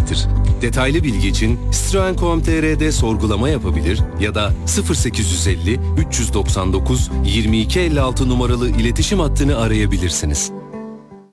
edecektir. Detaylı bilgi için Citroen.com.tr'de sorgulama yapabilir ya da 0850 399 2256 numaralı iletişim hattını arayabilirsiniz.